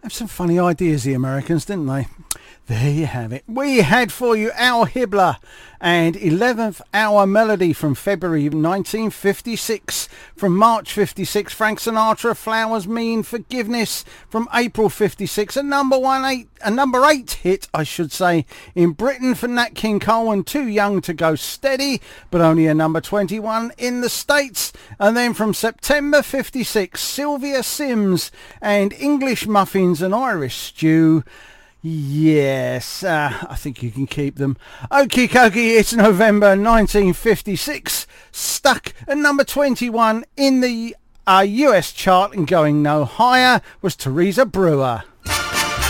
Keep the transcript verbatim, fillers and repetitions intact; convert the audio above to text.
Have some funny ideas, the Americans, didn't they? There you have it. We had for you Al Hibbler and eleventh Hour Melody from February nineteen fifty-six. From March fifty-six, Frank Sinatra, Flowers Mean Forgiveness from April fifty-six. A number one eight, a number eight hit, I should say, in Britain for Nat King Cole and Too Young to Go Steady, but only a number twenty-one in the States. And then from September fifty-six, Sylvia Sims and English Muffins and Irish Stew. Yes, uh, I think you can keep them. Okie dokie, it's November nineteen fifty-six. Stuck at number twenty-one in the uh, U S chart and going no higher was Teresa Brewer.